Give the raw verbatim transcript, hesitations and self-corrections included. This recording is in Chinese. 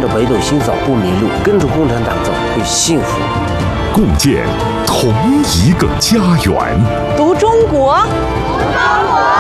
着北斗星扫不迷路，跟着共产党走会幸福。 共建同一个家园。 读中国，读中国。